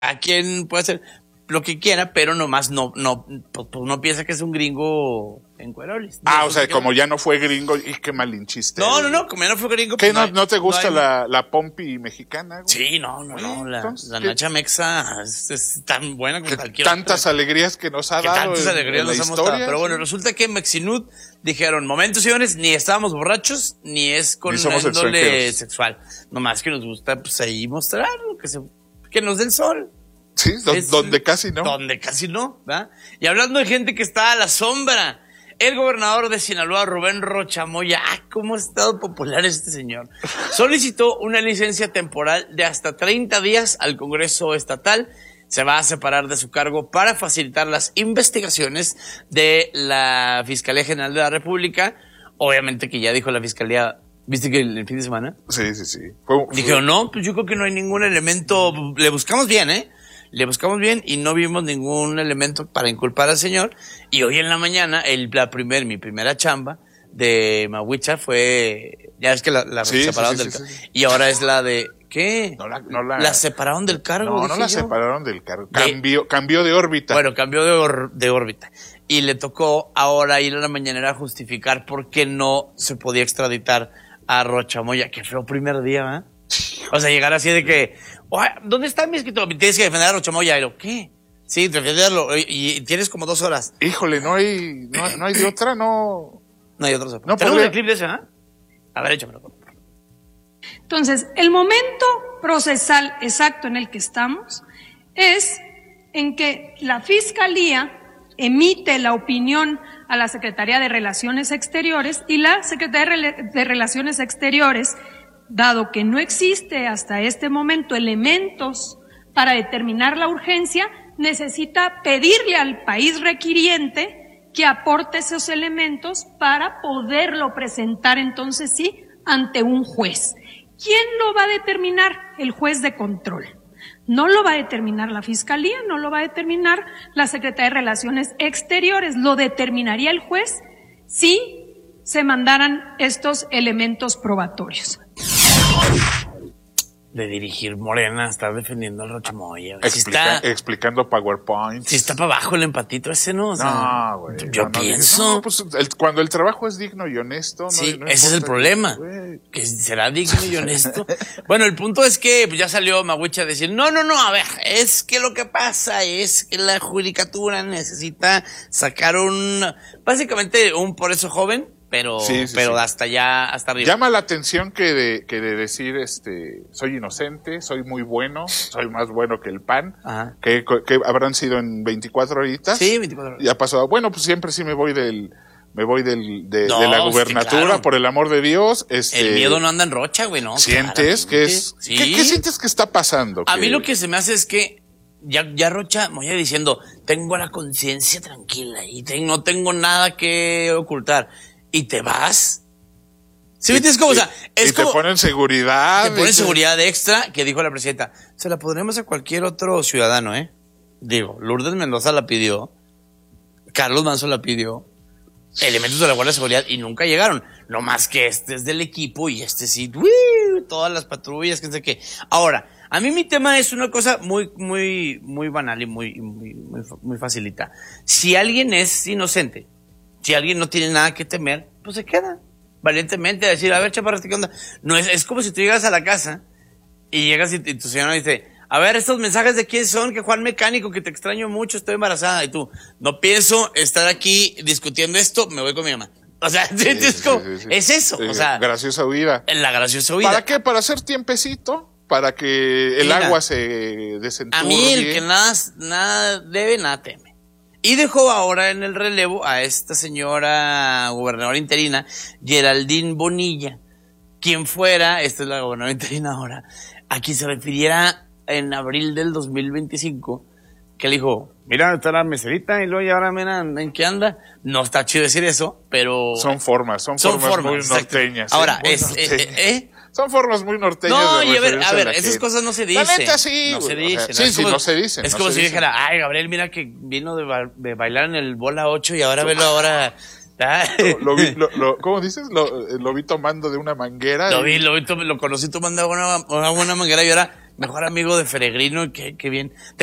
a quien puede hacer lo que quiera, pero nomás no piensa que es un gringo en cuerolis. O sea, como ya no fue gringo, y qué malinchiste. No, como ya no fue gringo. ¿Qué, pues no te gusta la pompi mexicana, güey? Sí, no, la Nacha Mexa es tan buena como cualquier tantas otra. Alegrías que nos ha dado tantas alegrías nos hemos dado. Pero bueno, resulta que en Mexinud dijeron, momentos, señores, ni estábamos borrachos, ni es con una índole sexual. Nomás que nos gusta, pues, ahí mostrar que nos dé el sol. Sí, donde casi no. Donde casi no, ¿verdad? Y hablando de gente que está a la sombra, el gobernador de Sinaloa, Rubén Rocha Moya, cómo ha estado popular este señor, solicitó una licencia temporal de hasta 30 días al Congreso Estatal. Se va a separar de su cargo para facilitar las investigaciones de la Fiscalía General de la República. Obviamente que ya dijo la Fiscalía, ¿viste que el fin de semana? Sí. Dijeron, no, pues yo creo que no hay ningún elemento, le buscamos bien, Le buscamos bien y no vimos ningún elemento para inculpar al señor. Y hoy en la mañana, mi primera chamba de Mahuicha fue, ya ves que la separaron del cargo. Y ahora es la de, ¿qué? La separaron del cargo. No la separaron del cargo. Cambió de órbita. Bueno, cambió de órbita. Y le tocó ahora ir a la mañanera a justificar por qué no se podía extraditar a Rocha Moya. Qué feo primer día, ¿verdad? O sea, llegar así de que, ¿dónde está mi escrito? Tienes que defender a Rocha Moya. Y ¿qué? Sí, defenderlo. Y tienes como 2 horas. Híjole, no hay de otra, no. No hay otra. No tenemos el clip de ese, ¿ah? A ver, échamelo. Entonces, el momento procesal exacto en el que estamos es en que la Fiscalía emite la opinión a la Secretaría de Relaciones Exteriores y la Secretaría de Relaciones Exteriores, dado que no existe hasta este momento elementos para determinar la urgencia, necesita pedirle al país requiriente que aporte esos elementos para poderlo presentar entonces sí ante un juez. ¿Quién lo va a determinar? El juez de control. No lo va a determinar la Fiscalía, no lo va a determinar la Secretaría de Relaciones Exteriores, lo determinaría el juez si se mandaran estos elementos probatorios. De dirigir Morena, estar defendiendo al Rocha Moya. Explicando PowerPoint. Si está para abajo el empatito ese, ¿no? O sea, no, güey. Yo pienso. No, pues cuando el trabajo es digno y honesto. Sí, no ese es el problema. Que será digno y honesto. Bueno, el punto es que ya salió Mahuicha a decir, no, a ver, es que lo que pasa es que la judicatura necesita sacar básicamente un por eso joven, pero hasta arriba. Llama la atención que de decir, soy inocente, soy muy bueno, soy más bueno que el PAN, que habrán sido en 24 horitas. Sí, 24 horas. Ya pasó. Bueno, pues siempre sí me voy de la gubernatura, claro. Por el amor de Dios. El miedo no anda en Rocha, güey, ¿no? ¿Sientes que es? Sí. ¿Qué sientes que está pasando? A mí lo que se me hace es que ya Rocha Moya diciendo, tengo la conciencia tranquila y no tengo nada que ocultar. Y te vas. ¿Sí me entiendes cómo? O sea, es como. Te ponen seguridad. Te ponen seguridad extra, que dijo la presidenta. Se la podremos a cualquier otro ciudadano, ¿eh? Digo, Lourdes Mendoza la pidió. Carlos Manso la pidió. Elementos de la Guardia de Seguridad y nunca llegaron. No más que este es del equipo y sí, todas las patrullas, que no sé qué. Ahora, a mí mi tema es una cosa muy, muy, muy banal y muy facilita. Si alguien es inocente, si alguien no tiene nada que temer, pues se queda valientemente a decir, a ver, chaparrito, ¿qué onda? No es como si tú llegas a la casa y llegas y tu señora dice, a ver, estos mensajes de quién son, que Juan Mecánico, que te extraño mucho, estoy embarazada, y tú, no pienso estar aquí discutiendo esto, me voy con mi mamá. O sea, es eso, o sea. Graciosa huida. La graciosa huida. ¿Para qué? Para hacer tiempecito, para que el agua se desenturbe. A mí el que nada debe, nada teme. Y dejó ahora en el relevo a esta señora gobernadora interina, Geraldine Bonilla, quien fuera, esta es la gobernadora interina ahora, a quien se refiriera en abril del 2025, que le dijo, mira, está la meserita y luego ya ahora mira en qué anda. No está chido decir eso, pero... Son formas muy norteñas. Ahora, son formas muy norteñas. No, y a ver, esas cosas no se dicen. La neta sí. No se dicen. No se dicen. Es como si dijera, ay, Gabriel, mira que vino de bailar en el bola 8 y ahora velo ahora. ¿Cómo dices? Lo vi tomando de una manguera. Lo conocí tomando una manguera y ahora Mejor amigo de Feregrino, qué bien.